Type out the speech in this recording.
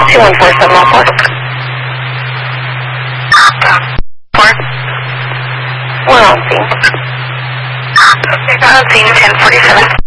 214704. 4. We're on scene. On scene 1047.